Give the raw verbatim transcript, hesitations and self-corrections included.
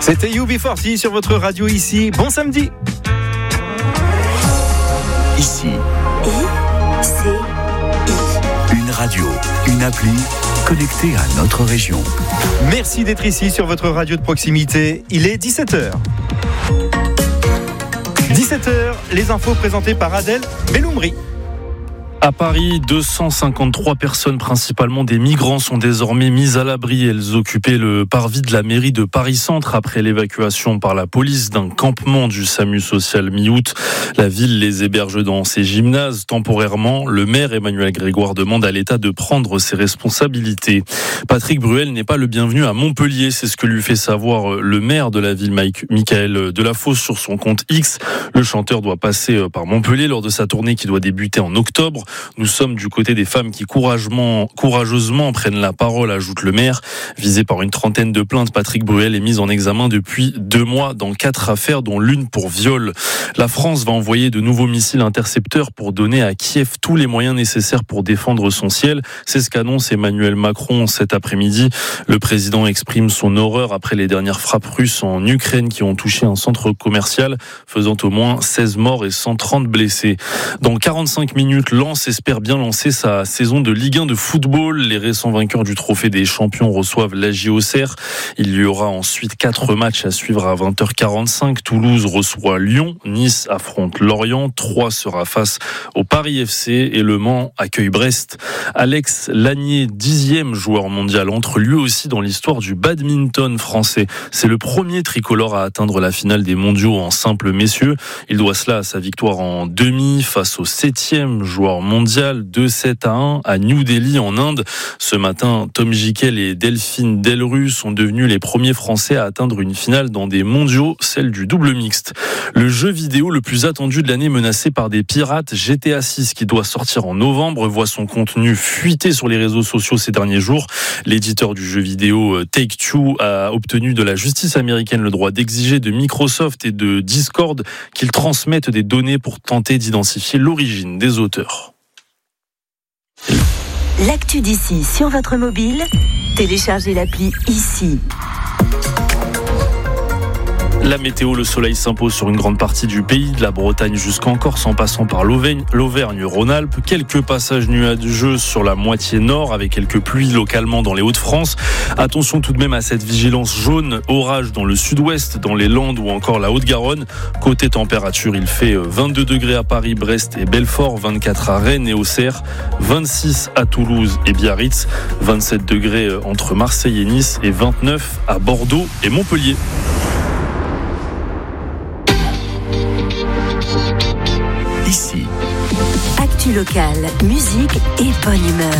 C'était U B quarante sur votre radio ici. Bon samedi. Ici. I, C, I. Une radio, une appli connectée à notre région. Merci d'être ici sur votre radio de proximité. Il est dix-sept heures. dix-sept heures, les infos présentées par Adèle Belloumri. À Paris, deux cent cinquante-trois personnes, principalement des migrants, sont désormais mises à l'abri. Elles occupaient le parvis de la mairie de Paris-Centre après l'évacuation par la police d'un campement du SAMU social mi-août. La ville les héberge dans ses gymnases temporairement. Le maire Emmanuel Grégoire demande à l'État de prendre ses responsabilités. Patrick Bruel n'est pas le bienvenu à Montpellier. C'est ce que lui fait savoir le maire de la ville, Michael Delafosse, sur son compte X. Le chanteur doit passer par Montpellier lors de sa tournée qui doit débuter en octobre. Nous sommes du côté des femmes qui courageusement, courageusement prennent la parole, ajoute le maire. Visé par une trentaine de plaintes, Patrick Bruel est mis en examen depuis deux mois dans quatre affaires, dont l'une pour viol. La France va envoyer de nouveaux missiles intercepteurs pour donner à Kiev tous les moyens nécessaires pour défendre son ciel. C'est ce qu'annonce Emmanuel Macron cet après-midi. Le président exprime son horreur après les dernières frappes russes en Ukraine qui ont touché un centre commercial, faisant au moins seize morts et cent trente blessés. Dans quarante-cinq minutes, Lens espère bien lancer sa saison de Ligue un de football. Les récents vainqueurs du trophée des champions reçoivent l'A J Auxerre. Il y aura ensuite quatre matchs à suivre à vingt heures quarante-cinq. Toulouse reçoit Lyon, Nice affronte Lorient, Troyes sera face au Paris F C et Le Mans accueille Brest. Alex Lanier, dixième joueur mondial, entre lui aussi dans l'histoire du badminton français. C'est le premier tricolore à atteindre la finale des mondiaux en simple messieurs. Il doit cela à sa victoire en demi face au septième joueur mondial. mondial, deux sept à un à New Delhi en Inde. Ce matin, Tom Jikel et Delphine Delru sont devenus les premiers Français à atteindre une finale dans des mondiaux, celle du double mixte. Le jeu vidéo le plus attendu de l'année menacé par des pirates, G T A six, qui doit sortir en novembre, voit son contenu fuiter sur les réseaux sociaux ces derniers jours. L'éditeur du jeu vidéo Take-Two a obtenu de la justice américaine le droit d'exiger de Microsoft et de Discord qu'ils transmettent des données pour tenter d'identifier l'origine des auteurs. L'actu d'ici sur votre mobile, téléchargez l'appli Ici. La météo, le soleil s'impose sur une grande partie du pays, de la Bretagne jusqu'en Corse, en passant par l'Auvergne, l'Auvergne-Rhône-Alpes. Quelques passages nuageux sur la moitié nord, avec quelques pluies localement dans les Hauts-de-France. Attention tout de même à cette vigilance jaune, orage dans le sud-ouest, dans les Landes ou encore la Haute-Garonne. Côté température, il fait vingt-deux degrés à Paris, Brest et Belfort, vingt-quatre à Rennes et Auxerre, vingt-six à Toulouse et Biarritz, vingt-sept degrés entre Marseille et Nice et vingt-neuf à Bordeaux et Montpellier. Ici. Actu locale, musique et bonne humeur.